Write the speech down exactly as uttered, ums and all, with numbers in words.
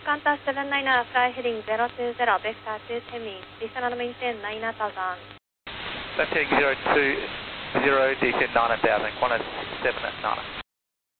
Qantas seven nine nine, fly heading zero two zero, vector two Temi, descend and maintain nine thousand. Left heading zero two zero, descend nine thousand, Qantas seven nine nine.